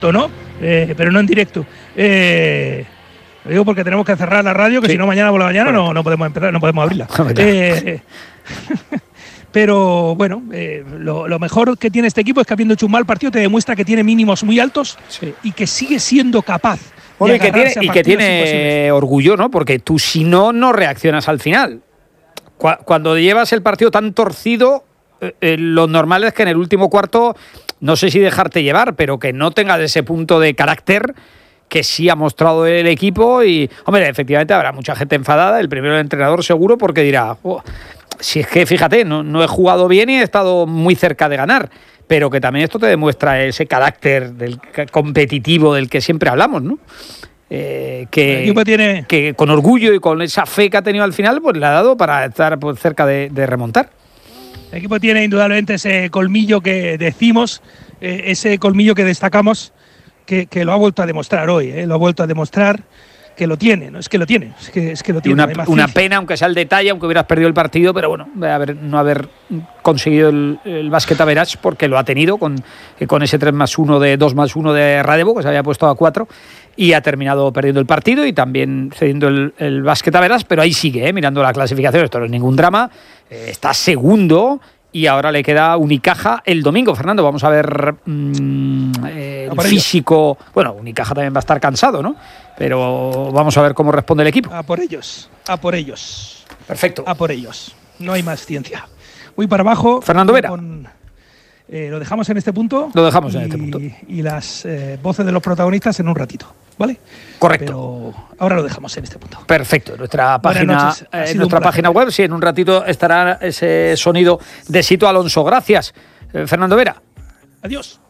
¿no? Pero no en directo. Lo digo porque tenemos que cerrar la radio, que si no mañana por la mañana no podemos empezar, no podemos abrirla. Pero bueno, lo mejor que tiene este equipo es que habiendo hecho un mal partido te demuestra que tiene mínimos muy altos y que sigue siendo capaz. Bueno, y que tiene orgullo, ¿no? Porque tú si no reaccionas al final. Cuando llevas el partido tan torcido, lo normal es que en el último cuarto, no sé si dejarte llevar, pero que no tengas ese punto de carácter que sí ha mostrado el equipo. Y, hombre, efectivamente habrá mucha gente enfadada, el primero el entrenador seguro, porque dirá, si es que, fíjate, no he jugado bien y he estado muy cerca de ganar. Pero que también esto te demuestra cer del competitivo del que siempre hablamos, ¿no? Que con orgullo y con esa fe que ha tenido al final, pues le ha dado para estar pues, cerca de remontar. El equipo tiene indudablemente ese colmillo que decimos, ese colmillo que destacamos, que lo ha vuelto a demostrar hoy, lo ha vuelto a demostrar que lo tiene, ¿no? Es que lo tiene, es que lo tiene. Una pena, aunque sea el detalle, aunque hubieras perdido el partido, pero bueno, no haber conseguido el básquet average, porque lo ha tenido con ese 3+1 de 2+1 de Radevo, que se había puesto a 4, y ha terminado perdiendo el partido y también cediendo el básquet average, pero ahí sigue, mirando la clasificación, esto no es ningún drama, está segundo. Y ahora le queda Unicaja el domingo. Fernando, vamos a ver el físico. Bueno, Unicaja también va a estar cansado, ¿no? Pero vamos a ver cómo responde el equipo. A por ellos. Perfecto. A por ellos. No hay más ciencia. Voy para abajo. Fernando Vera. Lo dejamos en este punto. Lo dejamos en este punto. Y las voces de los protagonistas en un ratito, ¿vale? Correcto. Pero ahora lo dejamos en este punto. Perfecto. Nuestra página web, sí, en un ratito estará ese sonido de Sito Alonso. Gracias, Fernando Vera. Adiós.